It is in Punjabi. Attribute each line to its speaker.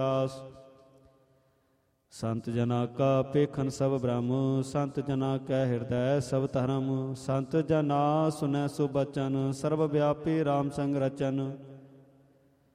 Speaker 1: ਆਸ। ਸੰਤ ਜਨਾ ਕਾ ਪੇਖਨ ਸਭ ਬ੍ਰਹਮ, ਸੰਤ ਜਨਾ ਕੈ ਹਿਰਦੈ ਸਭ ਧਰਮ। ਸੰਤ ਜਨਾ ਸੁਨੈ ਸੁ ਬਚਨ, ਸਰਬ ਵਿਆਪੀ ਰਾਮ ਸੰਗ ਰਚਨ।